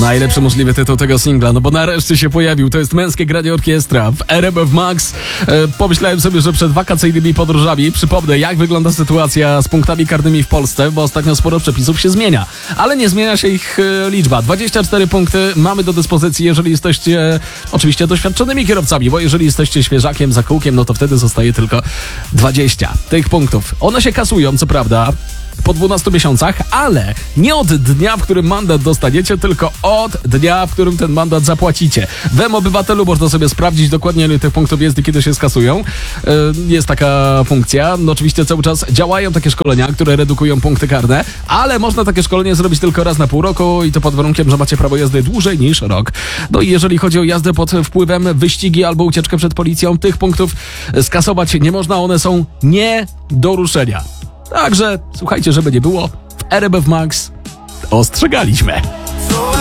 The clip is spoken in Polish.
Najlepszy możliwy tytuł tego singla, no bo nareszcie się pojawił. To jest Męskie Granie Orkiestra w RMF Max. Pomyślałem sobie, że przed wakacyjnymi podróżami przypomnę, jak wygląda sytuacja z punktami karnymi w Polsce, bo ostatnio sporo przepisów się zmienia. Ale nie zmienia się ich liczba. 24 punkty mamy do dyspozycji, jeżeli jesteście oczywiście doświadczonymi kierowcami, bo jeżeli jesteście świeżakiem, za kółkiem, no to wtedy zostaje tylko 20 tych punktów. One się kasują, co prawda, po 12 miesiącach, ale nie od dnia, w którym mandat dostaniecie, tylko od dnia, w którym ten mandat zapłacicie. W mObywatelu można sobie sprawdzić dokładnie, ile tych punktów jest i kiedy się skasują. Jest taka funkcja. No oczywiście cały czas działają takie szkolenia, które redukują punkty karne, ale można takie szkolenie zrobić tylko raz na pół roku i to pod warunkiem, że macie prawo jazdy dłużej niż rok. No i jeżeli chodzi o jazdę pod wpływem, wyścigi albo ucieczkę przed policją, tych punktów skasować nie można, one są nie do ruszenia. Także słuchajcie, żeby nie było, w RMF Max ostrzegaliśmy.